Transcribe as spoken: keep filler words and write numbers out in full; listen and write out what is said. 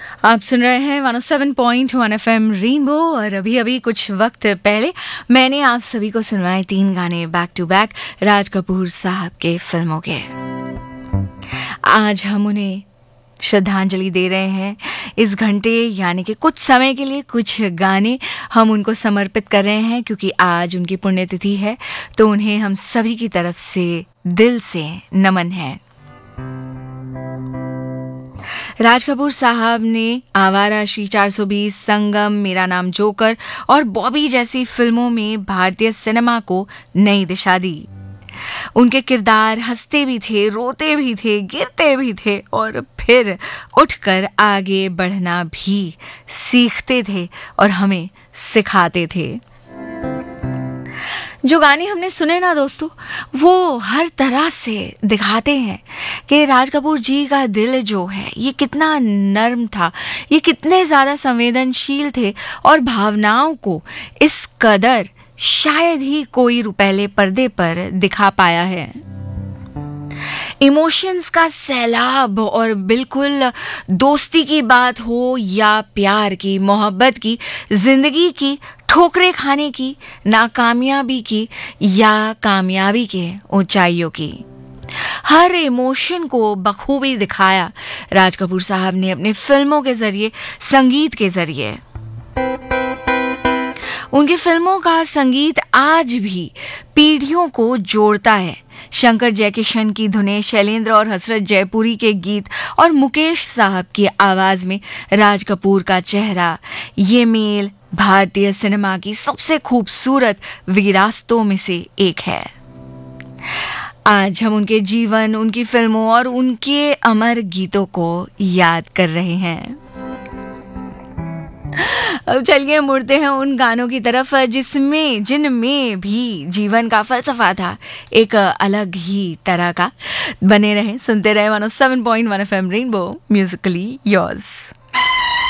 आप सुन रहे हैं one O seven point one F M rainbow और अभी अभी कुछ वक्त पहले मैंने आप सभी को सुनवाए तीन गाने back to back Raj Kapoor साहब के फिल्मों के। आज हम उन्हें श्रद्धांजलि दे रहे हैं इस घंटे यानी कि कुछ समय के लिए कुछ गाने हम उनको समर्पित कर रहे हैं क्योंकि आज उनकी पुण्यतिथि है, तो उन्हें हम सभी की तरफ से दिल से नमन है। राज कपूर साहब ने आवारा, शी चार सौ बीस, संगम, मेरा नाम जोकर और बॉबी जैसी फिल्मों में भारतीय सिनेमा को नई दिशा दी। उनके किरदार हंसते भी थे, रोते भी थे, गिरते भी थे और फिर उठकर आगे बढ़ना भी सीखते थे और हमें सिखाते थे। जो गाने हमने सुने ना दोस्तों, वो हर तरह से दिखाते हैं कि राज कपूर जी का दिल जो है ये कितना नर्म था, ये कितने ज़्यादा संवेदनशील थे और भावनाओं को इस कदर शायद ही कोई पहले पर्दे पर दिखा पाया है। इमोशंस का सैलाब, और बिल्कुल दोस्ती की बात हो या प्यार की, मोहब्बत की, जिंदगी की, ठोकरें खाने की, नाकामयाबी की या कामयाबी के ऊंचाइयों की, हर इमोशन को बखूबी दिखाया राज कपूर साहब ने अपने फिल्मों के जरिए, संगीत के जरिए। उनकी फिल्मों का संगीत आज भी पीढ़ियों को जोड़ता है। शंकर जयकिशन की धुनें, शैलेंद्र और हसरत जयपुरी के गीत और मुकेश साहब की आवाज में राज कपूर का चेहरा, ये मेल भारतीय सिनेमा की सबसे खूबसूरत विरासतों में से एक है। आज हम उनके जीवन, उनकी फिल्मों और उनके अमर गीतों को याद कर रहे हैं। अब चलिए मुड़ते हैं उन गानों की तरफ जिसमें जिनमें भी जीवन का फलसफा था, एक अलग ही तरह का। बने रहें, सुनते रहे one O seven point one F M rainbow, Musically yours.